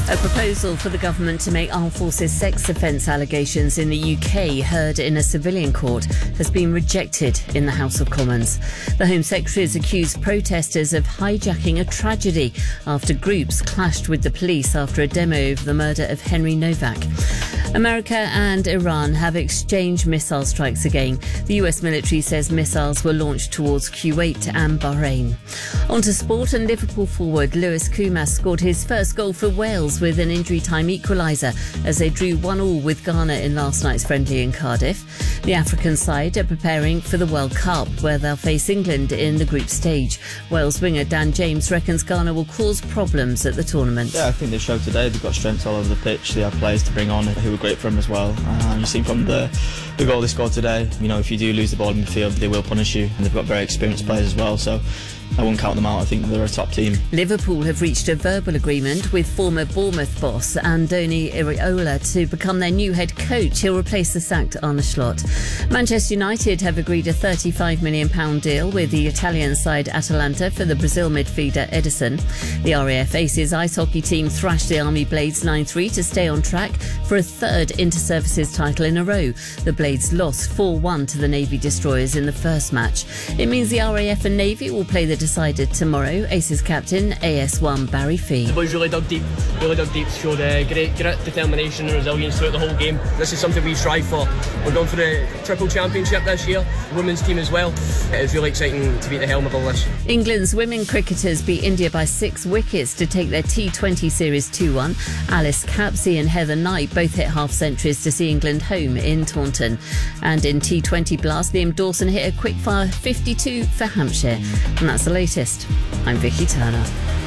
A proposal for the government to make armed forces sex offence allegations in the UK heard in a civilian court has been rejected in the House of Commons. The Home Secretary has accused protesters of hijacking a tragedy after groups clashed with the police after a demo over the murder of Henry Novak. America and Iran have exchanged missile strikes again. The US military says missiles were launched towards Kuwait and Bahrain. On to sport, and Liverpool forward Lewis Koumas scored his first goal for Wales with an injury-time equaliser as they drew 1-1 with Ghana in last night's friendly in Cardiff. The African side are preparing for the World Cup, where they'll face England in the group stage. Wales winger Dan James reckons Ghana will cause problems at the tournament. Yeah, I think they showed today they've got strength all over the pitch. They have players to bring on who are great for them as well. You see from the goal they scored today, if you do lose the ball in midfield, they will punish you, and they've got very experienced players as well, so I won't count them out. I think they're a top team. Liverpool have reached a verbal agreement with former Bournemouth boss Andoni Iraola to become their new head coach. He'll replace the sacked Arne Slot. Manchester United have agreed a £35 million deal with the Italian side Atalanta for the Brazil midfielder Ederson. The RAF Aces ice hockey team thrashed the Army Blades 9-3 to stay on track for a third inter-services title in a row. The Blades lost 4-1 to the Navy Destroyers in the first match. It means the RAF and Navy will play the decided tomorrow. Aces captain AS1 Barry Fee. The boys really dug deep, showed great grit, determination and resilience throughout the whole game. This is something we strive for. We're going for the triple championship this year, the women's team as well. It's really exciting to be at the helm of all this. England's women cricketers beat India by 6 wickets to take their T20 series 2-1. Alice Capsey and Heather Knight both hit half-centuries to see England home in Taunton. And in T20 Blast, Liam Dawson hit a quick-fire 52 for Hampshire. And that's the latest. I'm Vicky Turner.